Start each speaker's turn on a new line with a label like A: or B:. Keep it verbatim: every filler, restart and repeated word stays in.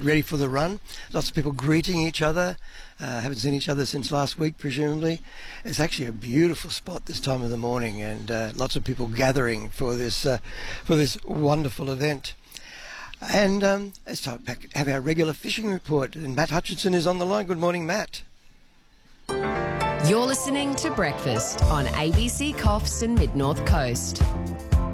A: ready for the run. Lots of people greeting each other. Uh, haven't seen each other since last week, presumably. It's actually a beautiful spot this time of the morning, and uh, lots of people gathering for this uh, for this wonderful event. And um, let's talk back, have our regular fishing report. And Matt Hutchinson is on the line. Good morning, Matt.
B: You're listening to Breakfast on A B C Coffs and Mid North Coast.